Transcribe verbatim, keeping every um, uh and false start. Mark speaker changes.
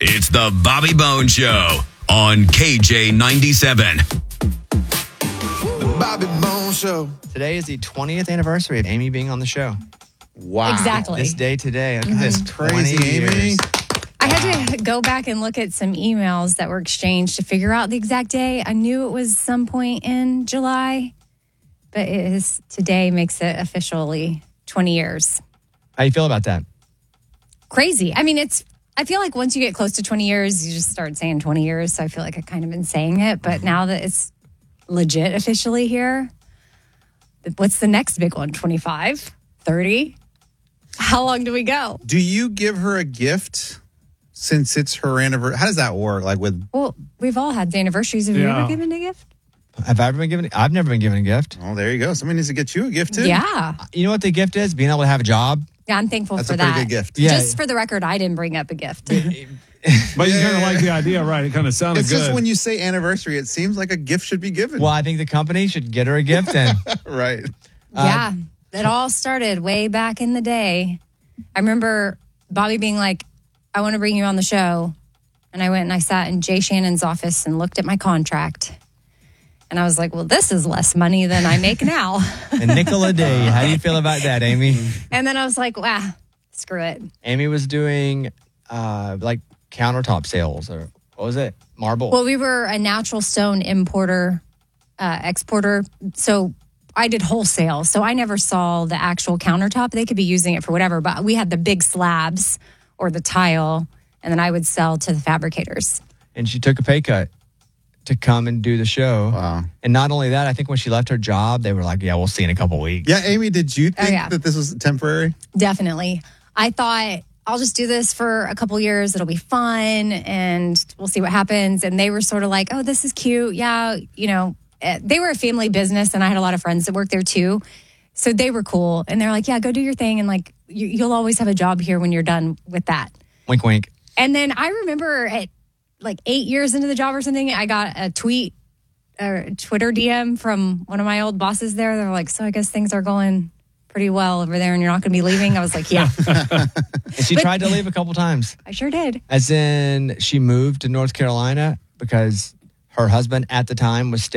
Speaker 1: It's the Bobby Bones Show on K J ninety-seven.
Speaker 2: The Bobby Bones Show.
Speaker 3: Today is the twentieth anniversary of Amy being on the show.
Speaker 4: Wow.
Speaker 5: Exactly.
Speaker 3: This day today. Look
Speaker 4: Mm-hmm.
Speaker 3: at this.
Speaker 4: Crazy,
Speaker 3: twenty
Speaker 4: Amy.
Speaker 3: years.
Speaker 5: I had to go back and look at some emails that were exchanged to figure out the exact day. I knew it was some point in July, but it is today makes it officially twenty years.
Speaker 3: How you feel about that?
Speaker 5: Crazy. I mean, it's, I feel like once you get close to twenty years, you just start saying twenty years. So I feel like I've kind of been saying it, but now that it's legit officially here, what's the next big one? twenty-five? thirty? How long do we go?
Speaker 4: Do you give her a gift since it's her anniversary? How does that work? Like with,
Speaker 5: Well, we've all had anniversaries. Have you
Speaker 6: Yeah.
Speaker 5: ever given a gift?
Speaker 3: Have I ever been given? I've never been given a gift.
Speaker 4: oh, there you go. Somebody needs to get you a gift too.
Speaker 5: Yeah.
Speaker 3: You know what the gift is? Being able to have a job.
Speaker 5: Yeah, I'm thankful
Speaker 4: That's
Speaker 5: for
Speaker 4: a pretty
Speaker 5: that.
Speaker 4: good gift.
Speaker 3: Yeah.
Speaker 5: Just for the record, I didn't bring up a gift.
Speaker 6: But you kind of like the idea, right? It kind of sounded
Speaker 4: It's
Speaker 6: good.
Speaker 4: just when you say anniversary, it seems like a gift should be given.
Speaker 3: Well, I think the company should get her a gift and
Speaker 4: Right.
Speaker 5: yeah, it all started way back in the day. I remember Bobby being like, I want to bring you on the show. And I went and I sat in Jay Shannon's office and looked at my contract. And I was like, well, this is less money than I make now.
Speaker 3: a nickel a day. How do you feel about that, Amy?
Speaker 5: And then I was like, wow, screw it.
Speaker 3: Amy was doing uh, like countertop sales or what was it? Marble.
Speaker 5: Well, we were a natural stone importer, uh, exporter. So I did wholesale. So I never saw the actual countertop. They could be using it for whatever, but we had the big slabs or the tile, and then I would sell to the fabricators.
Speaker 3: And she took a pay cut to come and do the show.
Speaker 4: Wow.
Speaker 3: And not only that, I think when she left her job, they were like, yeah, we'll see in a couple weeks.
Speaker 4: Yeah, Amy, did you think
Speaker 5: Oh, yeah.
Speaker 4: that this was temporary?
Speaker 5: Definitely. I thought I'll just do this for a couple years. It'll be fun and we'll see what happens. And they were sort of like, oh, this is cute. Yeah. You know, eh, they were a family business and I had a lot of friends that worked there too. So they were cool. And they're like, yeah, go do your thing. And like, you, you'll always have a job here when you're done with that.
Speaker 3: Wink, wink.
Speaker 5: And then I remember at like eight years into the job or something, I got a tweet or a Twitter D M from one of my old bosses there. They're like, so I guess things are going pretty well over there and you're not going to be leaving. I was like, yeah,
Speaker 3: And she
Speaker 5: But-
Speaker 3: tried to leave a couple times.
Speaker 5: I sure did.
Speaker 3: As in, she moved to North Carolina because her husband at the time was staying